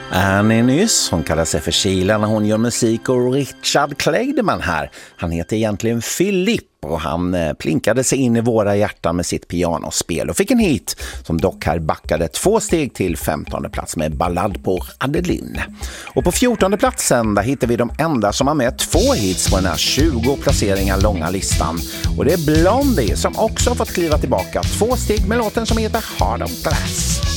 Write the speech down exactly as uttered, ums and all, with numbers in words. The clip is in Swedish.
Annie nyss, hon kallar sig för Sheila när hon gör musik, och Richard Kleiderman här. Han heter egentligen Philip och han eh, plinkade sig in i våra hjärtan med sitt pianospel och fick en hit som dock här backade två steg till femtonde plats med Ballad på Adeline. Och på fjortonde platsen där hittar vi de enda som har med två hits på den här tjugo placeringar långa listan. Och det är Blondie som också har fått kliva tillbaka två steg med låten som heter Heart of Glass.